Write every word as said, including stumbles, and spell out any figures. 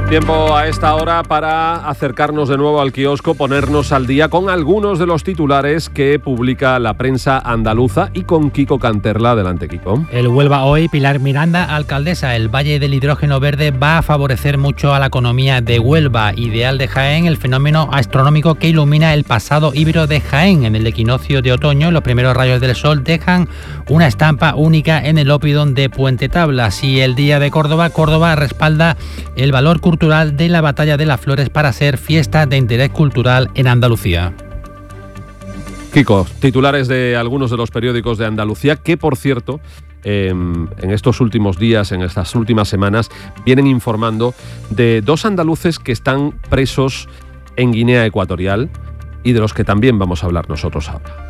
Tiempo a esta hora para acercarnos de nuevo al kiosco, ponernos al día con algunos de los titulares que publica la prensa andaluza y con Kiko Canterla. Adelante, Kiko. El Huelva hoy, Pilar Miranda, alcaldesa. El Valle del Hidrógeno Verde va a favorecer mucho a la economía de Huelva. Ideal de Jaén, el fenómeno astronómico que ilumina el pasado híbrido de Jaén. En el equinoccio de otoño, los primeros rayos del sol dejan una estampa única en el Opidón de Puente Tablas. Y el Día de Córdoba, Córdoba respalda el valor cultural de la Batalla de las Flores para ser fiesta de interés cultural en Andalucía. Kiko, titulares de algunos de los periódicos de Andalucía que, por cierto, eh, en estos últimos días, en estas últimas semanas, vienen informando de dos andaluces que están presos en Guinea Ecuatorial y de los que también vamos a hablar nosotros ahora.